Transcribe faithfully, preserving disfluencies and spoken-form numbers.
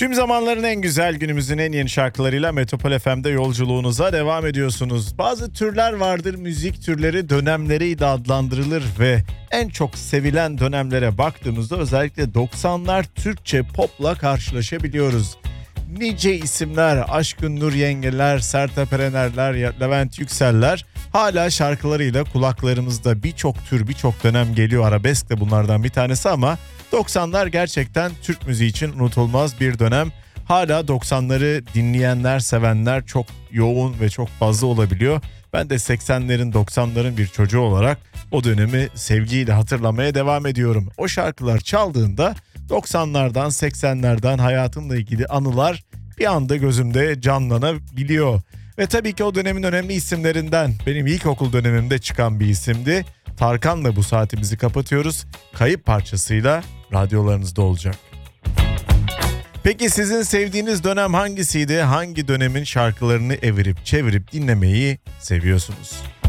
Tüm zamanların en güzel, günümüzün en yeni şarkılarıyla Metropol F M'de yolculuğunuza devam ediyorsunuz. Bazı türler vardır, müzik türleri dönemleriyle adlandırılır ve en çok sevilen dönemlere baktığımızda özellikle doksanlar Türkçe popla karşılaşabiliyoruz. Nice isimler, Aşkın Nur Yengeler, Sertab Erenerler, Levent Yükseller hala şarkılarıyla kulaklarımızda. Birçok tür, birçok dönem geliyor. Arabesk de bunlardan bir tanesi ama doksanlar gerçekten Türk müziği için unutulmaz bir dönem. Hala doksanları dinleyenler, sevenler çok yoğun ve çok fazla olabiliyor. Ben de seksenlerin, doksanların bir çocuğu olarak o dönemi sevgiyle hatırlamaya devam ediyorum. O şarkılar çaldığında doksanlardan, seksenlerden hayatımla ilgili anılar bir anda gözümde canlanabiliyor. Ve tabii ki o dönemin önemli isimlerinden benim ilkokul dönemimde çıkan bir isimdi. Tarkan'la bu saatimizi kapatıyoruz. Kayıp parçasıyla radyolarınızda olacak. Peki sizin sevdiğiniz dönem hangisiydi? Hangi dönemin şarkılarını evirip çevirip dinlemeyi seviyorsunuz?